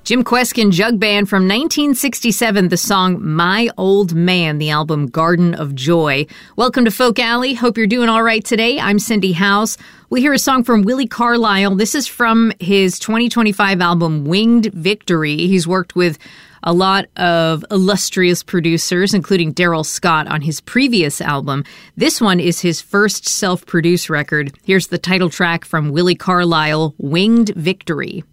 Jim Kweskin Jug Band from 1967, the song My Old Man, the album Garden of Joy. Welcome to Folk Alley. Hope you're doing all right today. I'm Cindy House. We hear a song from Willie Carlisle. This is from his 2025 album Winged Victory. He's worked with a lot of illustrious producers, including Daryl Scott on his previous album. This one is his first self-produced record. Here's the title track from Willie Carlisle, Winged Victory.